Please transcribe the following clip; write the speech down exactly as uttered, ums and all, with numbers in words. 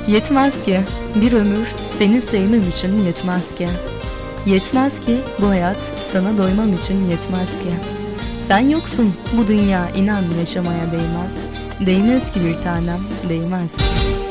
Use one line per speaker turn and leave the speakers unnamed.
Yetmez ki bir ömür seni sevmem için, yetmez ki. Yetmez ki bu hayat sana doymam için, yetmez ki. Sen yoksun bu dünya, inan yaşamaya değmez. Değmez ki bir tanem, değmez ki.